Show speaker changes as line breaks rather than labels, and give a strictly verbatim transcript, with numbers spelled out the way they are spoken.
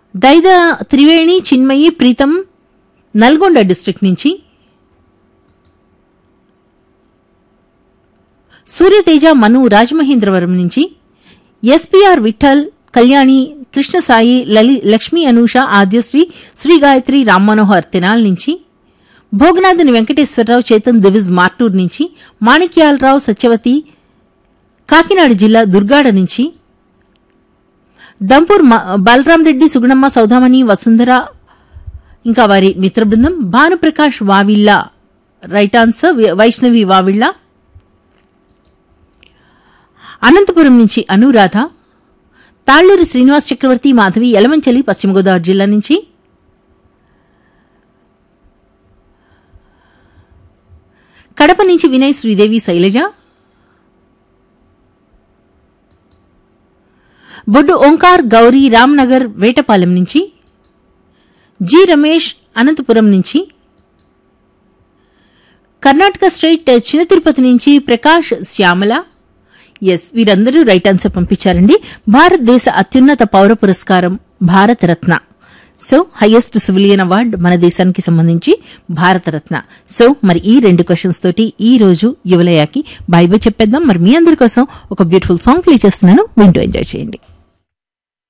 Daida Triveni Chinmayi Pritam Nalgonda district నుంచి, సూర్యతేజ మను రాజమహేంద్రవరం నుంచి, SPR Vithal Kalyani Krishnasai Lali Lakshmi Anusha Adyasri Shri Gayatri Ram Manohar Tenali నుంచి, భోగనాథుని వెంకటేశ్వరరావు చేతన్ దివిజ్ మార్టూర్ నుంచి, మాణిక్యాలరావు సత్యవతి కాకినాడ జిల్లా దుర్గాడ నుంచి, దంపూర్ బలరాం రెడ్డి సుగుణమ్మ సౌదామణి వసుంధర ఇంకా వారి మిత్ర బృందం, భానుప్రకాష్ వావిళ్ళ రైట్ ఆన్సర్, వైష్ణవి వావిళ్ళ, అనంతపురం నుంచి అనురాధ, తాళ్లూరి శ్రీనివాస్ చక్రవర్తి మాధవి యలమంచలి పశ్చిమ గోదావరి జిల్లా నుంచి, కడప నుంచి వినయ్ శ్రీదేవి శైలజ, బొడ్డు ఓంకార్ గౌరీ రామ్నగర్ వేటపాలెం నుంచి, జి రమేష్ అనంతపురం నుంచి, కర్ణాటక స్టేట్ చిన్న తిరుపతి నుంచి ప్రకాష్ శ్యామల. ఎస్, వీరందరూ రైట్ ఆన్సర్ పంపించారండి. భారతదేశ అత్యున్నత పౌర పురస్కారం Bharat Ratna. So highest civilian award మన దేశానికి సంబంధించి భారతరత్న. సో మరి ఈ రెండు క్వశ్చన్స్ తోటి ఈ రోజు యువలయాకి బై బై చెప్పేద్దాం. మరి మీ అందరి కోసం ఒక బ్యూటిఫుల్ సాంగ్ ప్లే చేస్తున్నాను, వింటూ ఎంజాయ్ చేయండి.